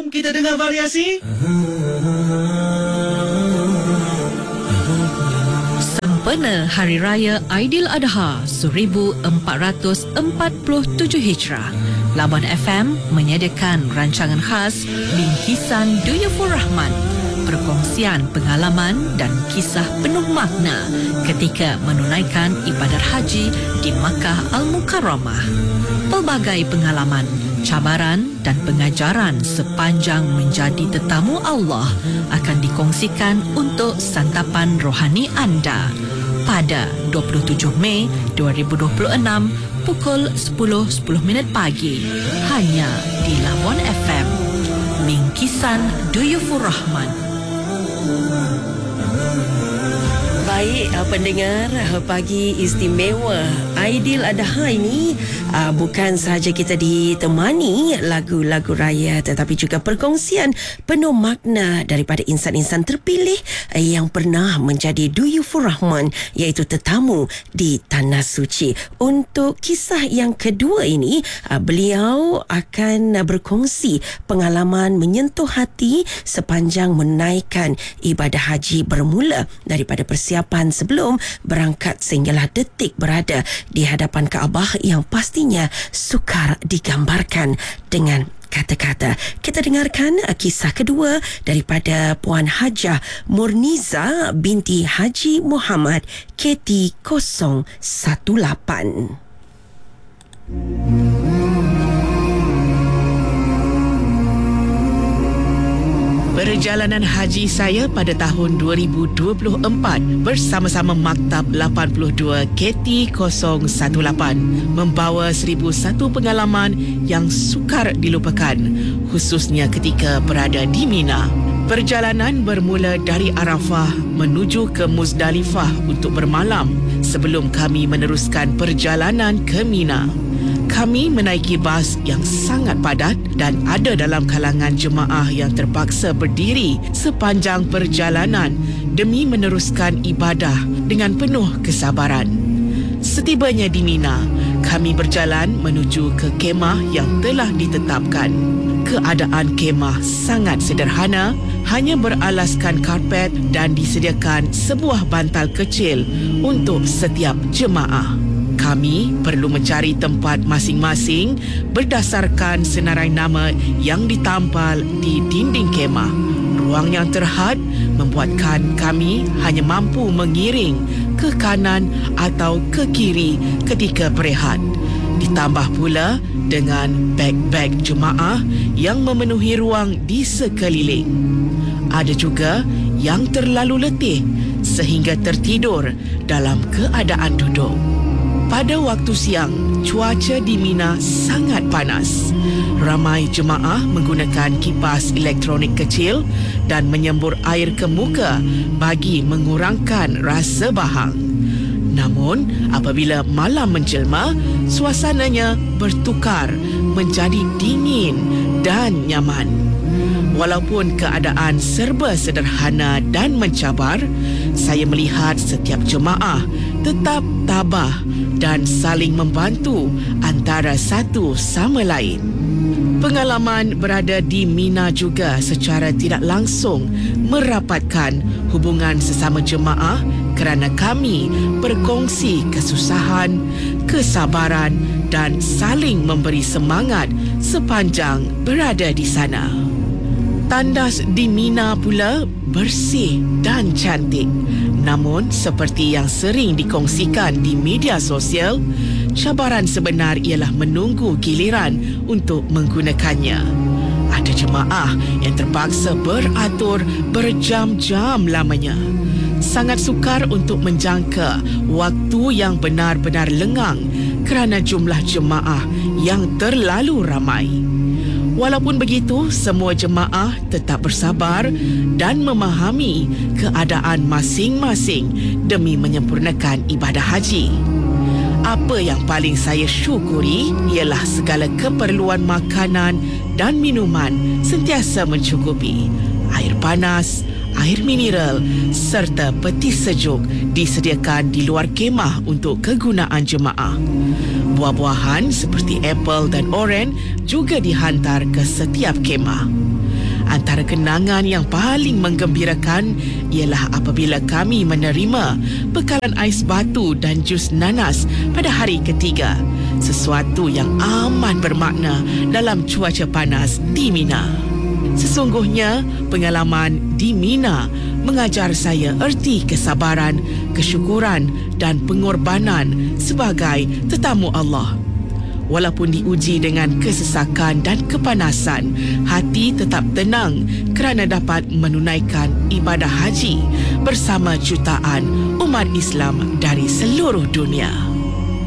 Jom kita dengar variasi. Sempena Hari Raya Aidiladha 1447 Hijrah, Labuan FM menyediakan rancangan khas Bingkisan Duyufur Rahman, perkongsian pengalaman dan kisah penuh makna ketika menunaikan ibadat haji di Makkah Al-Mukarramah. Pelbagai pengalaman, cabaran dan pengajaran sepanjang menjadi tetamu Allah akan dikongsikan untuk santapan rohani anda pada 27 Mei 2026 pukul 10.10 pagi hanya di Labuan FM. Bingkisan Duyufur Rahman. Baik, pendengar, pagi istimewa Aidiladha ini bukan sahaja kita ditemani lagu-lagu raya tetapi juga perkongsian penuh makna daripada insan-insan terpilih yang pernah menjadi Duyufur Rahman, iaitu tetamu di Tanah Suci. Untuk kisah yang kedua ini, beliau akan berkongsi pengalaman menyentuh hati sepanjang menaikkan ibadah haji, bermula daripada persiapan sebelum berangkat sehinggalah detik berada di hadapan Kaabah yang pastinya sukar digambarkan dengan kata-kata. Kita dengarkan kisah kedua daripada Puan Hajah Murniza binti Haji Muhammad KT 018. Perjalanan haji saya pada tahun 2024 bersama-sama Maktab 82 KT 018 membawa 1001 pengalaman yang sukar dilupakan, khususnya ketika berada di Mina. Perjalanan bermula dari Arafah menuju ke Muzdalifah untuk bermalam sebelum kami meneruskan perjalanan ke Mina. Kami menaiki bas yang sangat padat dan ada dalam kalangan jemaah yang terpaksa berdiri sepanjang perjalanan demi meneruskan ibadah dengan penuh kesabaran. Setibanya di Mina, kami berjalan menuju ke kemah yang telah ditetapkan. Keadaan kemah sangat sederhana, hanya beralaskan karpet dan disediakan sebuah bantal kecil untuk setiap jemaah. Kami perlu mencari tempat masing-masing berdasarkan senarai nama yang ditampal di dinding kemah. Ruang yang terhad membuatkan kami hanya mampu mengiring ke kanan atau ke kiri ketika berehat. Ditambah pula dengan beg-beg jemaah yang memenuhi ruang di sekeliling. Ada juga yang terlalu letih sehingga tertidur dalam keadaan duduk. Pada waktu siang, cuaca di Mina sangat panas. Ramai jemaah menggunakan kipas elektronik kecil dan menyembur air ke muka bagi mengurangkan rasa bahang. Namun, apabila malam menjelma, suasananya bertukar menjadi dingin dan nyaman. Walaupun keadaan serba sederhana dan mencabar, saya melihat setiap jemaah tetap tabah dan saling membantu antara satu sama lain. Pengalaman berada di Mina juga secara tidak langsung merapatkan hubungan sesama jemaah kerana kami berkongsi kesusahan, kesabaran dan saling memberi semangat sepanjang berada di sana. Tandas di Mina pula bersih dan cantik. Namun, seperti yang sering dikongsikan di media sosial, cabaran sebenar ialah menunggu giliran untuk menggunakannya. Ada jemaah yang terpaksa beratur berjam-jam lamanya. Sangat sukar untuk menjangka waktu yang benar-benar lengang kerana jumlah jemaah yang terlalu ramai. Walaupun begitu, semua jemaah tetap bersabar dan memahami keadaan masing-masing demi menyempurnakan ibadah haji. Apa yang paling saya syukuri ialah segala keperluan makanan dan minuman sentiasa mencukupi. Air panas, air mineral serta peti sejuk disediakan di luar kemah untuk kegunaan jemaah. Buah-buahan seperti apple dan oren juga dihantar ke setiap kemah. Antara kenangan yang paling menggembirakan ialah apabila kami menerima bekalan ais batu dan jus nanas pada hari ketiga. Sesuatu yang amat bermakna dalam cuaca panas di Mina. Sesungguhnya, pengalaman di Mina mengajar saya erti kesabaran, kesyukuran dan pengorbanan sebagai tetamu Allah. Walaupun diuji dengan kesesakan dan kepanasan, hati tetap tenang kerana dapat menunaikan ibadah haji bersama jutaan umat Islam dari seluruh dunia.